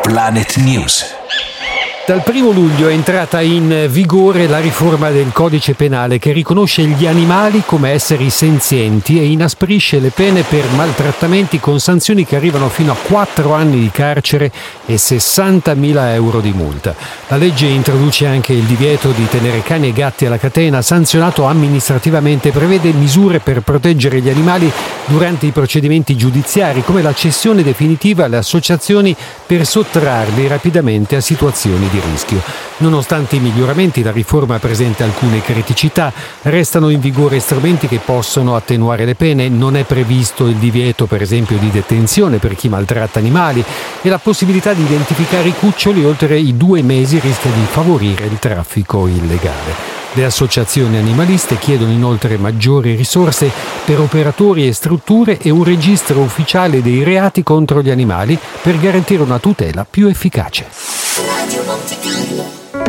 Planet News. Dal 1 luglio è entrata in vigore la riforma del codice penale che riconosce gli animali come esseri senzienti e inasprisce le pene per maltrattamenti con sanzioni che arrivano fino a 4 anni di carcere e 60.000 euro di multa. La legge introduce anche il divieto di tenere cani e gatti alla catena, sanzionato amministrativamente, e prevede misure per proteggere gli animali durante i procedimenti giudiziari, come la cessione definitiva alle associazioni per sottrarli rapidamente a situazioni di rischio. Nonostante i miglioramenti, la riforma presenta alcune criticità. Restano in vigore strumenti che possono attenuare le pene. Non è previsto il divieto, per esempio, di detenzione per chi maltratta animali, e la possibilità di identificare i cuccioli oltre i 2 mesi rischia di favorire il traffico illegale. Le associazioni animaliste chiedono inoltre maggiori risorse per operatori e strutture e un registro ufficiale dei reati contro gli animali per garantire una tutela più efficace.